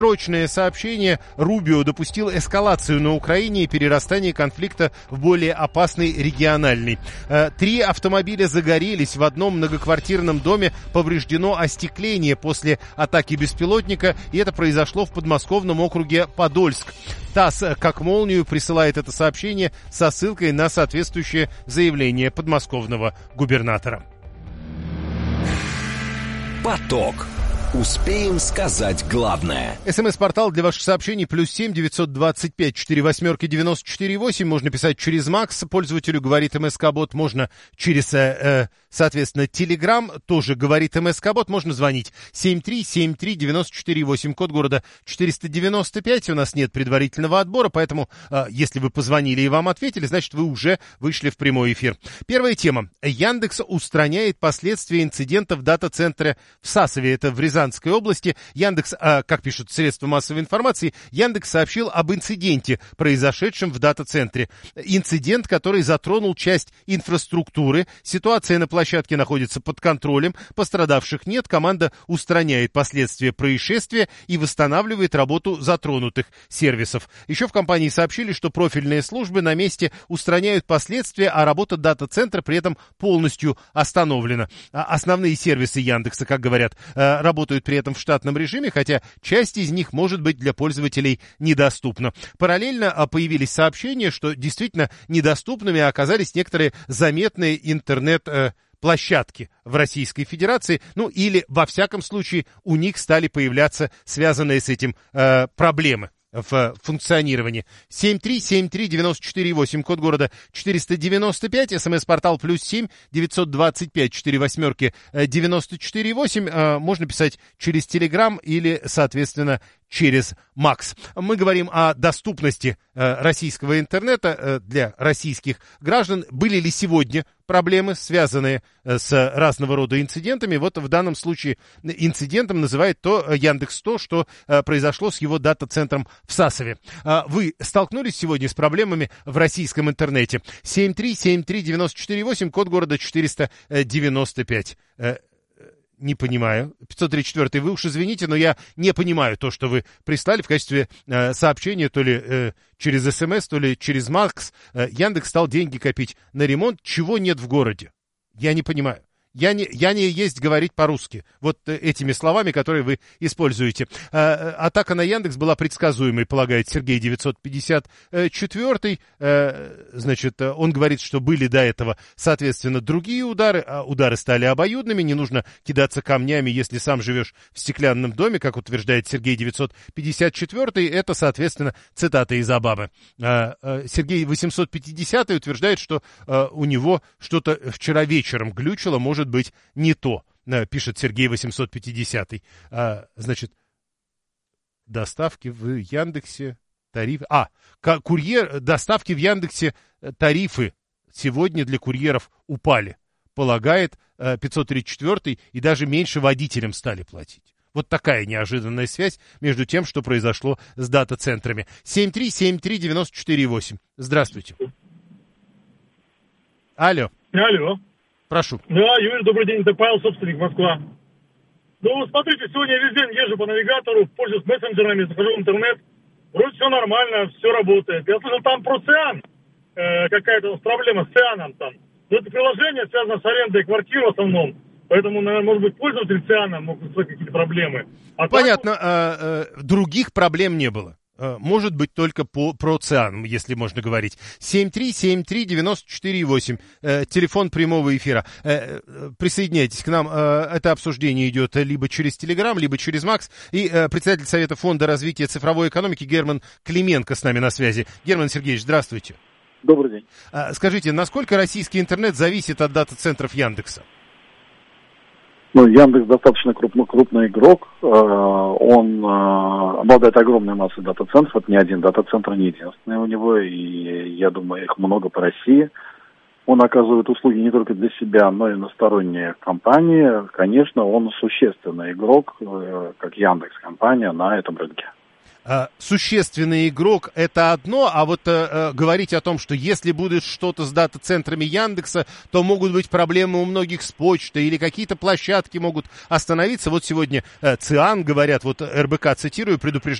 Срочное сообщение. Рубио допустил эскалацию на Украине и перерастание конфликта в более опасный региональный. 3 автомобиля загорелись. В одном многоквартирном доме повреждено остекление после атаки беспилотника. И это произошло в подмосковном округе Подольск. ТАСС как молнию присылает это сообщение со ссылкой на соответствующее заявление подмосковного губернатора. Поток. Успеем сказать главное. СМС-портал для ваших сообщений +7 925 48 94 8. Можно писать через Макс. Пользователю говорит МСК-бот. Можно через, соответственно, Телеграм. Тоже говорит МСК-бот. Можно звонить 7373948. Код города 495. У нас нет предварительного отбора, поэтому, если вы позвонили и вам ответили, значит, вы уже вышли в прямой эфир. Первая тема. Яндекс устраняет последствия инцидента в дата-центре в Сасове. Это в Рязанской области. Яндекс, как пишут средства массовой информации, Яндекс сообщил об инциденте, произошедшем в дата-центре. Инцидент, который затронул часть инфраструктуры. Ситуация на площадке находится под контролем. Пострадавших нет. Команда устраняет последствия происшествия и восстанавливает работу затронутых сервисов. Еще в компании сообщили, что профильные службы на месте устраняют последствия, а работа дата-центра при этом полностью остановлена. Основные сервисы Яндекса, как говорят, работают при этом в штатном режиме, хотя часть из них может быть для пользователей недоступна. Параллельно появились сообщения, что действительно недоступными оказались некоторые заметные интернет-площадки в Российской Федерации, ну или, во всяком случае, у них стали появляться связанные с этим проблемы в функционировании. 7373948, код города 495, СМС-портал +7 925 48 94 8. Можно писать через Телеграм или, соответственно, через Макс. Мы говорим о доступности российского интернета для российских граждан. Были ли сегодня проблемы, связанные с разного рода инцидентами? Вот в данном случае инцидентом называет то Яндекс, то, что произошло с его дата-центром в Сасове. Вы столкнулись сегодня с проблемами в российском интернете? 7373948, код города 495. Не понимаю. 534-й, вы уж извините, но я не понимаю то, что вы прислали в качестве сообщения, то ли через СМС, то ли через Макс. Яндекс стал деньги копить на ремонт, чего нет в городе. Я не понимаю. Я не есть говорить по-русски. Вот этими словами, которые вы используете. Атака на Яндекс была предсказуемой, полагает Сергей 954. Значит, он говорит, что были до этого, соответственно, другие удары. Удары стали обоюдными. Не нужно кидаться камнями, если сам живешь в стеклянном доме, как утверждает Сергей 954. Это, соответственно, цитата из Обамы. Сергей 850 утверждает, что у него что-то вчера вечером глючило, может быть, не то, пишет Сергей 850. Значит, доставки в Яндексе, тарифы. Доставки в Яндексе, тарифы сегодня для курьеров упали, полагает 534, и даже меньше водителям стали платить. Вот такая неожиданная связь между тем, что произошло с дата-центрами. 7373948. Здравствуйте. Алло. Прошу. Да, Юрий, добрый день, это Павел, собственник, Москва. Ну, смотрите, сегодня я весь день езжу по навигатору, пользуюсь мессенджерами, захожу в интернет. Вроде все нормально, все работает. Я слышал, там про Циан, какая-то проблема с Цианом там. Но это приложение связано с арендой квартир в основном. Поэтому, наверное, может быть, пользователь Циана могут быть какие-то проблемы. Понятно, других проблем не было. Может быть, только про ЦИАН, если можно говорить. 7373948, телефон прямого эфира. Присоединяйтесь к нам. Это обсуждение идет либо через Телеграм, либо через Макс. И председатель Совета фонда развития цифровой экономики Герман Клименко с нами на связи. Герман Сергеевич, здравствуйте. Добрый день. Скажите, насколько российский интернет зависит от дата-центров Яндекса? Ну, Яндекс достаточно крупный игрок, он обладает огромной массой дата-центров, это не один дата-центр, не единственный у него, и я думаю, их много по России. Он оказывает услуги не только для себя, но и на сторонние компании. Конечно, он существенный игрок, как Яндекс-компания, на этом рынке. существенный игрок — это одно, а вот говорить о том, что если будет что-то с дата-центрами Яндекса, то могут быть проблемы у многих с почтой или какие-то площадки могут остановиться. Вот сегодня ЦИАН, говорят, вот РБК, цитирую, предупреждает